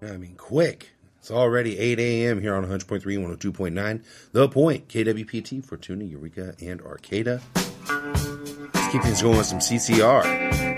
I mean, quick. It's already 8 a.m. here on 100.3 and 102.9. The Point, KWPT, Fortuna, Eureka, and Arcata. Let's keep things going with some CCR.